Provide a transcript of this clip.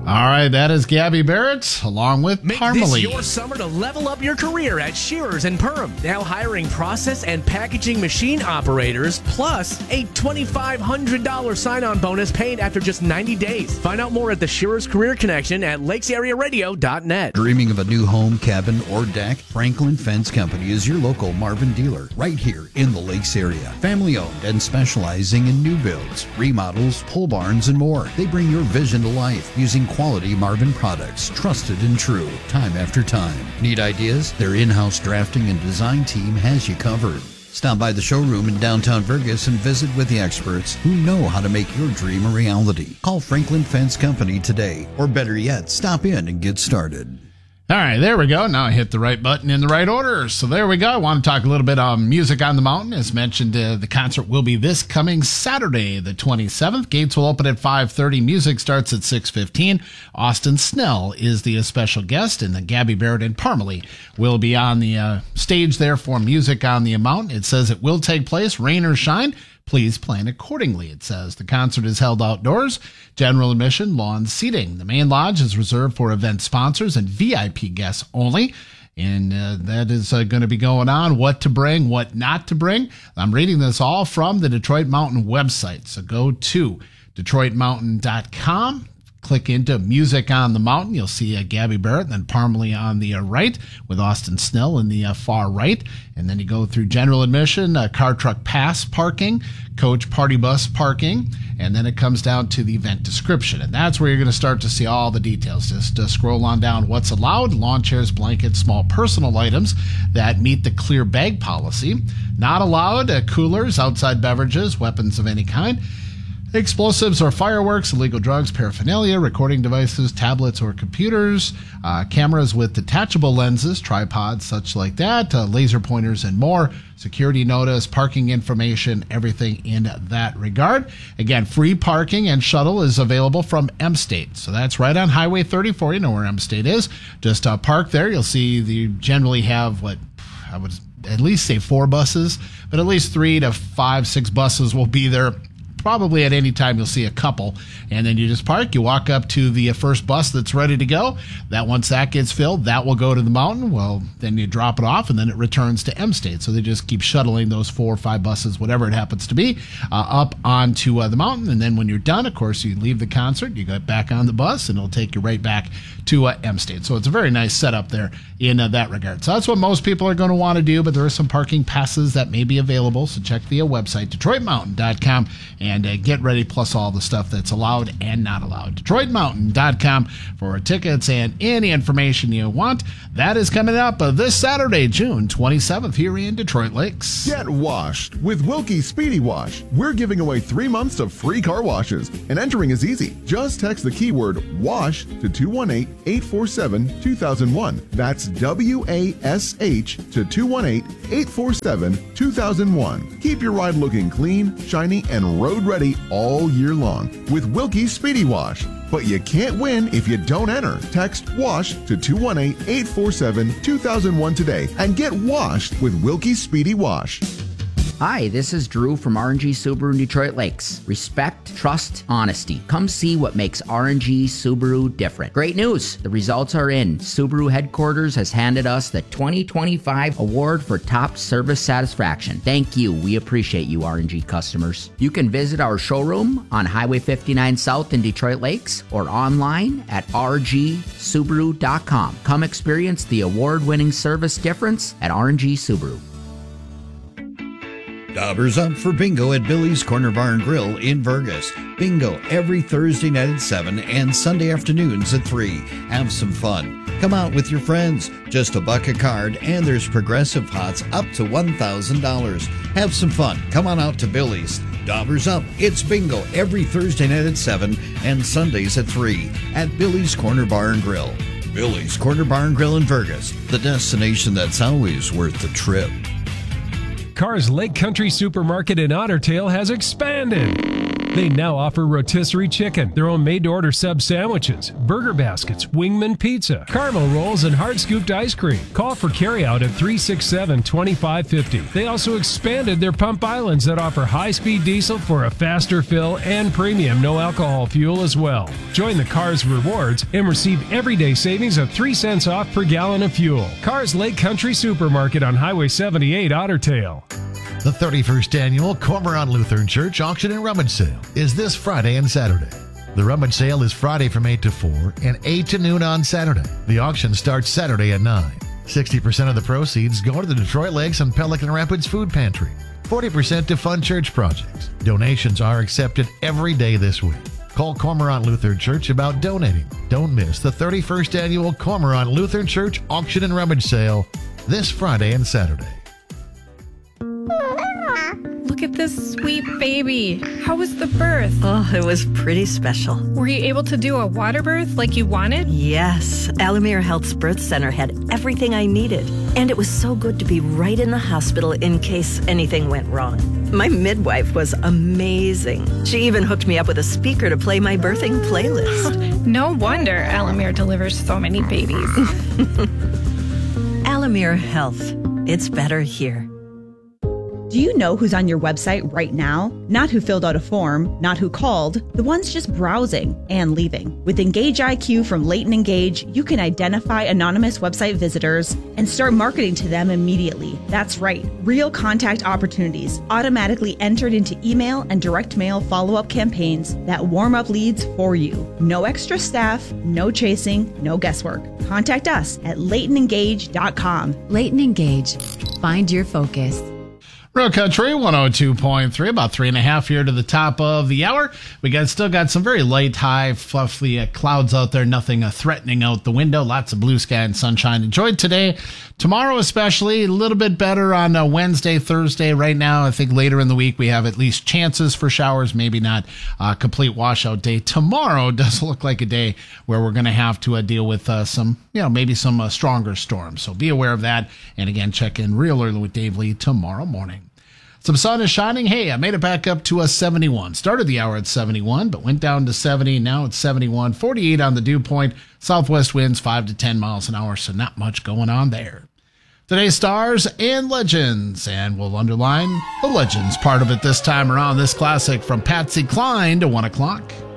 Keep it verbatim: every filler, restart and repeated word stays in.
All right, that is Gabby Barrett, along with Make Parmalee. this your summer to level up your career at Shearers and Perm. Now hiring process and packaging machine operators, plus a twenty-five hundred dollars sign-on bonus paid after just ninety days. Find out more at the Shearers Career Connection at lakes area radio dot net. Dreaming of a new home, cabin, or deck? Franklin Fence Company is your local Marvin dealer right here in the Lakes area. Family-owned and specializing in new builds, remodels, pole barns, and more. They bring your vision to life using quality Marvin products, trusted and true, time after time. Need ideas? Their in-house drafting and design team has you covered. Stop by the showroom in downtown Vergas and visit with the experts who know how to make your dream a reality. Call Franklin Fence Company today, or better yet, stop in and get started. All right, there we go. Now I hit the right button in the right order. So there we go. I want to talk a little bit on Music on the Mountain. As mentioned, uh, the concert will be this coming Saturday, the twenty-seventh. Gates will open at five thirty. Music starts at six fifteen. Austin Snell is the uh, special guest, and then Gabby Barrett and Parmalee will be on the uh, stage there for Music on the Mountain. It says it will take place, rain or shine. Please plan accordingly, it says. The concert is held outdoors, general admission, lawn seating. The main lodge is reserved for event sponsors and V I P guests only. And uh, that is uh, going to be going on. What to bring, what not to bring. I'm reading this all from the Detroit Mountain website. So go to detroit mountain dot com. Click into Music on the Mountain. You'll see uh, Gabby Barrett and then Parmalee on the uh, right with Austin Snell in the uh, far right. And then you go through general admission, uh, car truck pass parking, coach party bus parking, and then it comes down to the event description. And that's where you're going to start to see all the details. Just uh, scroll on down what's allowed: lawn chairs, blankets, small personal items that meet the clear bag policy. Not allowed uh, coolers, outside beverages, weapons of any kind, explosives or fireworks, illegal drugs, paraphernalia, recording devices, tablets or computers, uh, cameras with detachable lenses, tripods, such like that, uh, laser pointers, and more. Security notice, parking information, everything in that regard. Again, free parking and shuttle is available from M-State. So that's right on Highway thirty-four. You know where M-State is. Just uh, park there. You'll see they generally have what I would at least say four buses, but at least three to five, six buses will be there. Probably at any time you'll see a couple, and then you just park, you walk up to the first bus that's ready to go. That once that gets filled, that will go to the mountain. Well, then you drop it off, and then it returns to M-State. So they just keep shuttling those four or five buses, whatever it happens to be, uh, up onto uh, the mountain. And then when you're done, of course, you leave the concert, you get back on the bus, and it'll take you right back to uh, M-State. So it's a very nice setup there in uh, that regard. So that's what most people are going to want to do, but there are some parking passes that may be available. So check the uh, website, detroit mountain dot com, and uh, get ready, plus all the stuff that's allowed and not allowed. detroit mountain dot com for tickets and any information you want. That is coming up uh, this Saturday, June twenty-seventh, here in Detroit Lakes. Get washed with Wilkie Speedy Wash. We're giving away three months of free car washes, and entering is easy. Just text the keyword WASH to two one eight, eight four seven, two thousand one. That's W A S H to two one eight, eight four seven, two thousand one. Keep your ride looking clean, shiny, and road ready all year long with Wilkie Speedy Wash. But you can't win if you don't enter. Text WASH to two one eight, eight four seven, two thousand one today and get washed with Wilkie Speedy Wash. Hi, this is Drew from R and G Subaru in Detroit Lakes. Respect, trust, honesty. Come see what makes R and G Subaru different. Great news! The results are in. Subaru headquarters has handed us the twenty twenty-five award for top service satisfaction. Thank you. We appreciate you, R and G customers. You can visit our showroom on Highway fifty-nine South in Detroit Lakes or online at r g subaru dot com. Come experience the award-winning service difference at R and G Subaru. Daubers up for bingo at Billy's Corner Bar and Grill in Vergas. Bingo every Thursday night at seven and Sunday afternoons at three. Have some fun. Come out with your friends. Just a buck a card, and there's progressive hots up to one thousand dollars. Have some fun. Come on out to Billy's. Daubers up. It's bingo every Thursday night at seven and Sundays at three at Billy's Corner Bar and Grill. Billy's Corner Bar and Grill in Vergas, the destination that's always worth the trip. Carr's Lake Country Supermarket in Otter Tail has expanded. They now offer rotisserie chicken, their own made-to-order sub sandwiches, burger baskets, Wingman pizza, caramel rolls, and hard-scooped ice cream. Call for carryout at three six seven, two five five zero. They also expanded their pump islands that offer high-speed diesel for a faster fill and premium no-alcohol fuel as well. Join the Cars Rewards and receive everyday savings of three cents off per gallon of fuel. Cars Lake Country Supermarket on Highway seventy-eight, Otter Tail. The thirty-first Annual Cormorant Lutheran Church Auction and Rummage Sale is this Friday and Saturday. The rummage sale is Friday from eight to four and eight to noon on Saturday. The auction starts Saturday at nine. sixty percent of the proceeds go to the Detroit Lakes and Pelican Rapids Food Pantry. forty percent to fund church projects. Donations are accepted every day this week. Call Cormorant Lutheran Church about donating. Don't miss the thirty-first Annual Cormorant Lutheran Church Auction and Rummage Sale this Friday and Saturday. Look at this sweet baby. How was the birth? Oh, it was pretty special. Were you able to do a water birth like you wanted? Yes. Alamere Health's birth center had everything I needed. And it was so good to be right in the hospital in case anything went wrong. My midwife was amazing. She even hooked me up with a speaker to play my birthing playlist. No wonder Alamere delivers so many babies. Alamere Health. It's better here. Do you know who's on your website right now? Not who filled out a form, not who called, the ones just browsing and leaving. With Engage I Q from Leighton Engage, you can identify anonymous website visitors and start marketing to them immediately. That's right, real contact opportunities automatically entered into email and direct mail follow-up campaigns that warm up leads for you. No extra staff, no chasing, no guesswork. Contact us at leighton engage dot com. Leighton Engage. Find your focus. Real Country one oh two point three, about three and a half here to the top of the hour. We got still got some very light, high, fluffy uh, clouds out there, nothing uh, threatening out the window. Lots of blue sky and sunshine enjoyed today. Tomorrow especially, a little bit better on uh, Wednesday, Thursday. Right now, I think later in the week we have at least chances for showers, maybe not a uh, complete washout day. Tomorrow does look like a day where we're going to have to uh, deal with uh, some, you know, maybe some uh, stronger storms. So be aware of that. And again, check in real early with Dave Lee tomorrow morning. Some sun is shining. Hey, I made it back up to a seventy-one. Started the hour at seventy-one, but went down to seventy. Now it's seventy-one. forty-eight on the dew point. Southwest winds five to ten miles an hour, so not much going on there. Today's stars and legends, and we'll underline the legends part of it this time around. This classic from Patsy Cline to one o'clock.